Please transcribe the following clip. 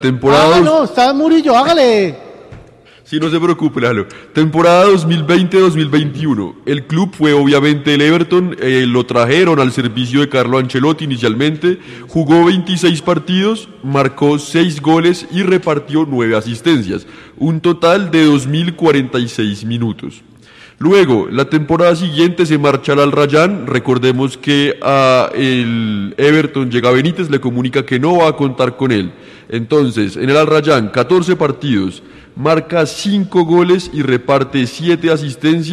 Temporada No, está Murillo, hágale. Sí, no se preocupe, Lalo. Temporada 2020-2021. El club fue obviamente el Everton, lo trajeron al servicio de Carlo Ancelotti inicialmente, jugó 26 partidos, marcó 6 goles y repartió 9 asistencias, un total de 2046 minutos. Luego, la temporada siguiente se marcha al Al-Rayyan. Recordemos que a el Everton llega Benítez, le comunica que no va a contar con él. Entonces, en el Al-Rayyan, 14 partidos, marca 5 goles y reparte 7 asistencias.